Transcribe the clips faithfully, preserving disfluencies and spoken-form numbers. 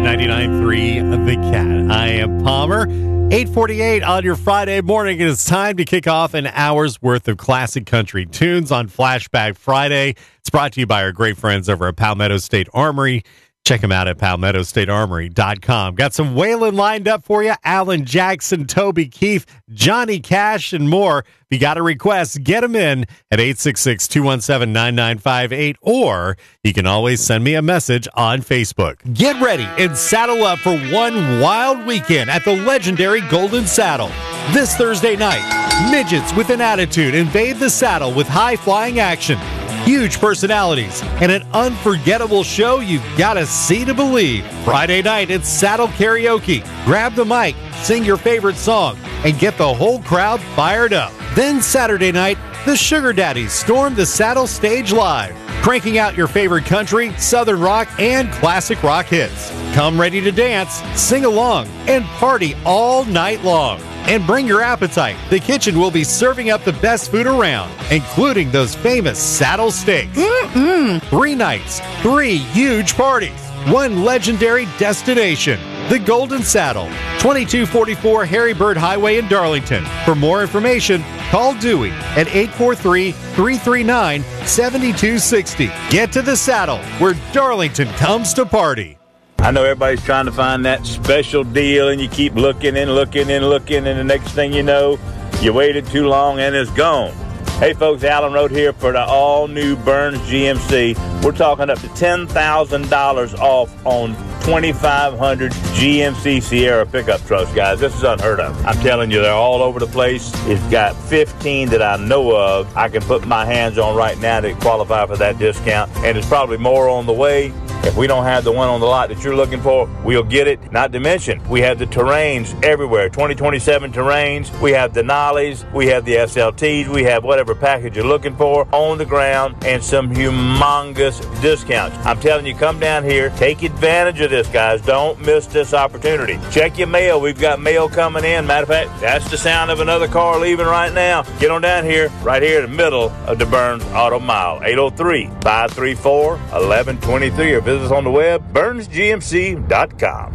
ninety-nine point three The Cat. I am Palmer. eight forty-eight on your Friday morning. It is time to kick off an hour's worth of classic country tunes on Flashback Friday. It's brought to you by our great friends over at Palmetto State Armory. Check them out at palmetto state armory dot com. Got some Waylon lined up for you. Alan Jackson, Toby Keith, Johnny Cash, and more. If you got a request, get them in at eight six six, two one seven, nine nine five eight, or you can always send me a message on Facebook. Get ready and saddle up for one wild weekend at the legendary Golden Saddle. This Thursday night, midgets with an attitude invade the saddle with high-flying action, huge personalities, and an unforgettable show you've got to see to believe. Friday night, it's Saddle Karaoke. Grab the mic, sing your favorite song, and get the whole crowd fired up. Then Saturday night, the Sugar Daddies storm the Saddle stage live, cranking out your favorite country, southern rock, and classic rock hits. Come ready to dance, sing along, and party all night long. And bring your appetite. The kitchen will be serving up the best food around, including those famous saddle steaks. Mm-mm. Three nights, three huge parties, one legendary destination. The Golden Saddle, twenty-two forty-four Harry Bird Highway in Darlington. For more information, call Dewey at eight four three, three three nine, seven two six zero. Get to the saddle where Darlington comes to party. I know everybody's trying to find that special deal, and you keep looking and looking and looking, and the next thing you know, you waited too long and it's gone. Hey folks, Alan Road here for the all-new Burns G M C. We're talking up to ten thousand dollars off on twenty-five hundred G M C Sierra pickup trucks, guys. This is unheard of. I'm telling you, they're all over the place. It's got fifteen that I know of I can put my hands on right now to qualify for that discount, and it's probably more on the way. If we don't have the one on the lot that you're looking for, we'll get it. Not to mention, we have the Terrains everywhere. twenty twenty-seven Terrains. We have Denali's. We have the S L Ts. We have whatever package you're looking for on the ground, and some humongous discounts. I'm telling you, come down here. Take advantage of this, guys. Don't miss this opportunity. Check your mail. We've got mail coming in. Matter of fact, that's the sound of another car leaving right now. Get on down here, right here in the middle of the Burns Auto Mile. eight oh three, five three four, one one two three, or visit us on the web, burns g m c dot com.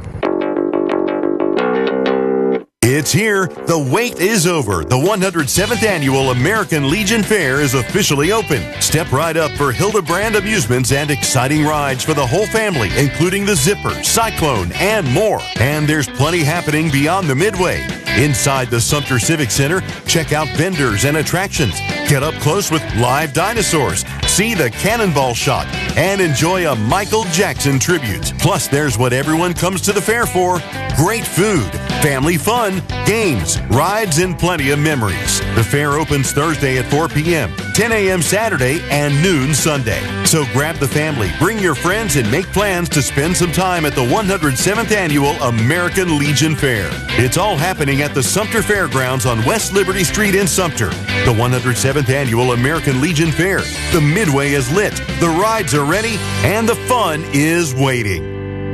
It's here. The wait is over. The one hundred seventh Annual American Legion Fair is officially open. Step right up for Hildebrand Amusements and exciting rides for the whole family, including the Zipper, Cyclone, and more. And there's plenty happening beyond the Midway. Inside the Sumter Civic Center, check out vendors and attractions. Get up close with live dinosaurs, see the cannonball shot, and enjoy a Michael Jackson tribute. Plus, there's what everyone comes to the fair for: great food, family fun, games, rides, and plenty of memories. The fair opens Thursday at four p.m., ten a.m. Saturday, and noon Sunday. So grab the family, bring your friends, and make plans to spend some time at the one hundred seventh Annual American Legion Fair. It's all happening at the Sumter Fairgrounds on West Liberty Street in Sumter. The one hundred seventh Annual American Legion Fair. The Midway is lit, the rides are ready, and the fun is waiting.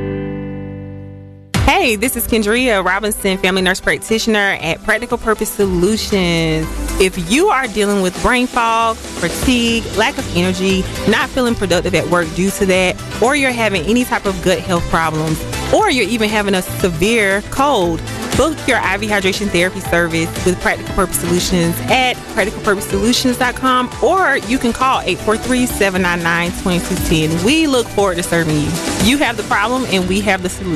Hey, this is Kendria Robinson, family nurse practitioner at Practical Purpose Solutions. If you are dealing with brain fog, fatigue, lack of energy, not feeling productive at work due to that, or you're having any type of gut health problems, or you're even having a severe cold, book your I V hydration therapy service with Practical Purpose Solutions at practical purpose solutions dot com, or you can call eight four three, seven nine nine, two two one zero. We look forward to serving you. You have the problem and we have the solution.